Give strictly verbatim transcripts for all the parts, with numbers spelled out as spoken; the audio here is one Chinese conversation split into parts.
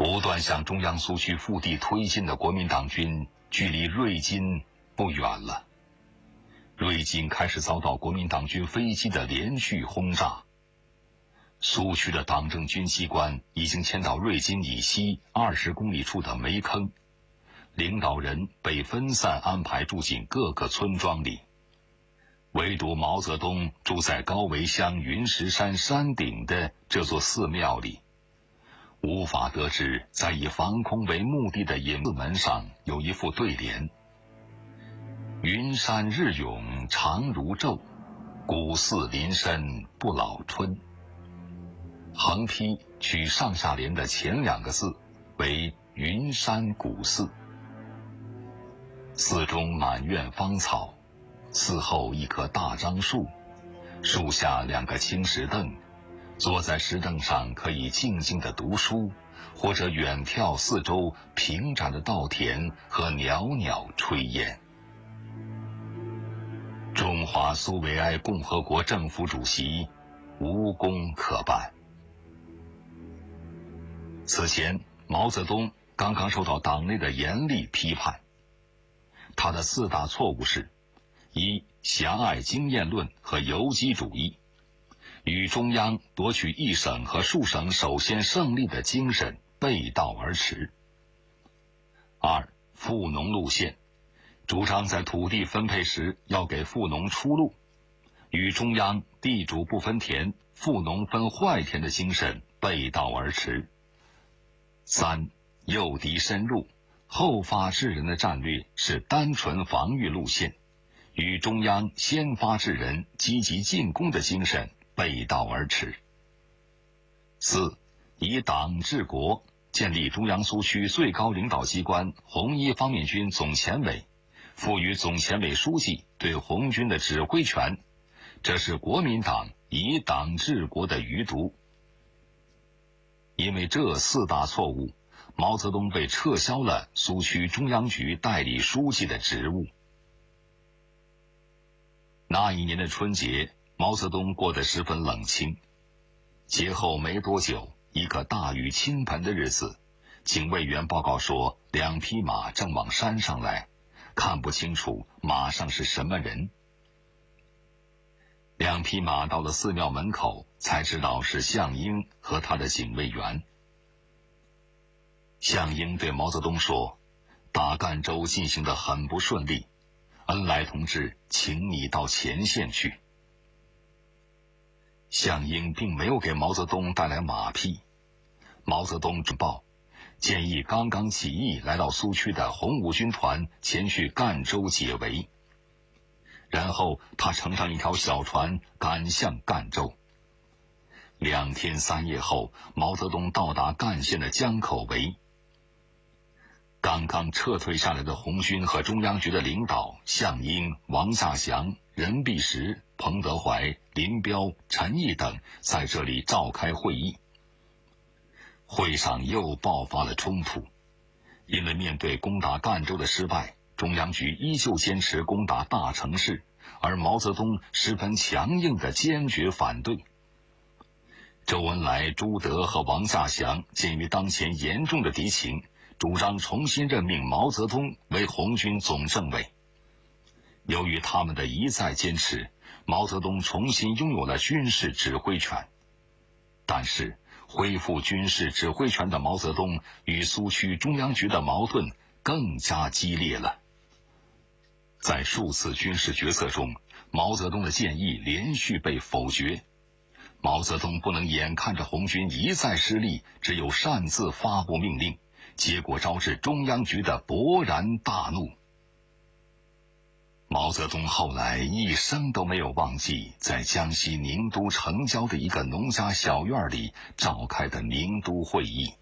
不断向中央苏区腹地推进的国民党军距离瑞金不远了。瑞金开始遭到国民党军飞机的连续轰炸。苏区的党政军机关已经迁到瑞金以西二十公里处的煤坑，领导人被分散安排住进各个村庄里，唯独毛泽东住在高维乡云石山山顶的这座寺庙里。无法得知，在以防空为目的的隐寺门上有一副对联：云山日永长如昼，古寺林深不老春。横批取上下联的前两个字为云山古寺。寺中满院芳草，寺后一棵大樟树，树下两个青石凳，坐在石凳上可以静静地读书，或者远眺四周平展的稻田和袅袅炊烟。中华苏维埃共和国政府主席无功可办。此前，毛泽东刚刚受到党内的严厉批判。他的四大错误是：一、狭隘经验论和游击主义，与中央夺取一省和数省首先胜利的精神背道而驰；二、富农路线，主张在土地分配时要给富农出路，与中央地主不分田、富农分坏田的精神背道而驰；三、诱敌深入，后发制人的战略是单纯防御路线，与中央先发制人、积极进攻的精神背道而驰；四、以党治国，建立中央苏区最高领导机关红一方面军总前委，赋予总前委书记对红军的指挥权，这是国民党以党治国的余毒。因为这四大错误，毛泽东被撤销了苏区中央局代理书记的职务。那一年的春节，毛泽东过得十分冷清。节后没多久，一个大雨倾盆的日子，警卫员报告说，两匹马正往山上来，看不清楚马上是什么人。两匹马到了寺庙门口，才知道是项英和他的警卫员。项英对毛泽东说，大赣州进行得很不顺利，恩来同志请你到前线去。项英并没有给毛泽东带来马匹。毛泽东转报，建议刚刚起义来到苏区的红五军团前去赣州解围。然后他乘上一条小船赶向赣州。两天三夜后，毛泽东到达赣县的江口围。刚刚撤退下来的红军和中央局的领导项英、王稼祥、任弼时、彭德怀、林彪、陈毅等在这里召开会议。会上又爆发了冲突，因为面对攻打赣州的失败，中央局依旧坚持攻打大城市，而毛泽东十分强硬的坚决反对。周恩来、朱德和王稼祥鉴于当前严重的敌情，主张重新任命毛泽东为红军总政委。由于他们的一再坚持，毛泽东重新拥有了军事指挥权。但是恢复军事指挥权的毛泽东与苏区中央局的矛盾更加激烈了。在数次军事决策中，毛泽东的建议连续被否决。毛泽东不能眼看着红军一再失利，只有擅自发布命令，结果招致中央局的勃然大怒。毛泽东后来一生都没有忘记在江西宁都城郊的一个农家小院里召开的宁都会议。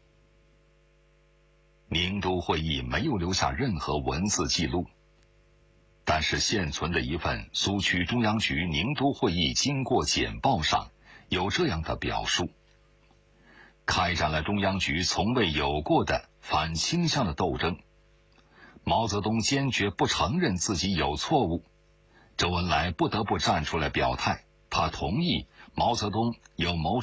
宁都会议没有留下任何文字记录，但是现存的一份苏区中央局宁都会议经过简报上有这样的表述：开展了中央局从未有过的反倾向的斗争。毛泽东坚决不承认自己有错误，周恩来不得不站出来表态，他同意毛泽东有谋